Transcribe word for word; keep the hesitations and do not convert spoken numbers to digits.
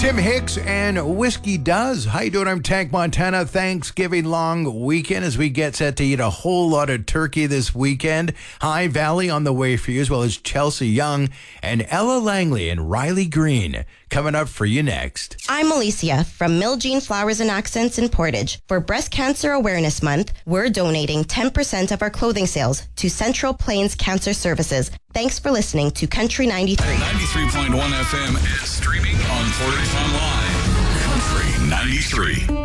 Tim Hicks and Whiskey Does. How you doing? I'm Tank Montana. Thanksgiving long weekend as we get set to eat a whole lot of turkey this weekend. High Valley on the way for you, as well as Chelsea Young and Ella Langley and Riley Green coming up for you next. I'm Alicia from Miljean Flowers and Accents in Portage. For Breast Cancer Awareness Month, we're donating ten percent of our clothing sales to Central Plains Cancer Services. Thanks for listening to Country ninety-three. ninety-three point one F M and streaming on Portage Online. Country ninety-three.